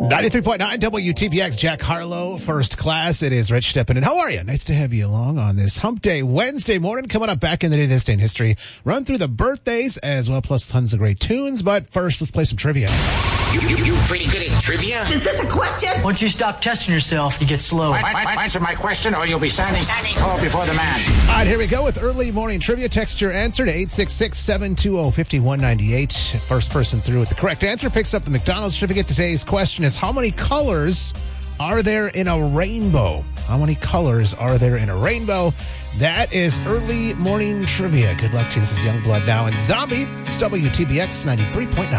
93.9 WTPX, Jack Harlow, First Class. It is Rich stepping in. How are you? Nice to have you along on this Hump Day Wednesday morning. Coming up back in the day, this day in history. Run through the birthdays as well, plus tons of great tunes. But first, let's play some trivia. You pretty good at trivia? Is this a question? Once you stop testing yourself, you get slow. Answer my question or you'll be standing tall before the man. All right, here we go with early morning trivia. Text your answer to 866-720-5198. First person through with the correct answer picks up the McDonald's certificate. Today's question is, how many colors are there in a rainbow? How many colors are there in a rainbow? That is early morning trivia. Good luck to you. This is Youngblood now and Zombie. It's WTBX 93.9.